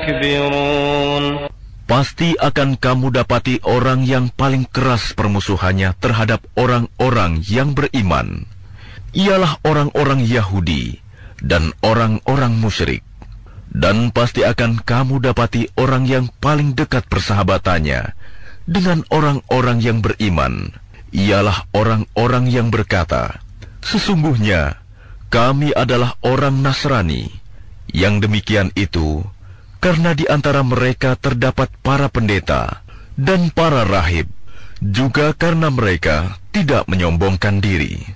يستكبرون. Pasti akan kamu dapati orang yang paling keras permusuhannya terhadap orang-orang yang beriman. Ialah orang-orang Yahudi dan orang-orang musyrik. Dan pasti akan kamu dapati orang yang paling dekat persahabatannya dengan orang-orang yang beriman. Ialah orang-orang yang berkata, sesungguhnya kami adalah orang Nasrani. Yang demikian itu karena di antara mereka terdapat para pendeta dan para rahib, juga karena mereka tidak menyombongkan diri.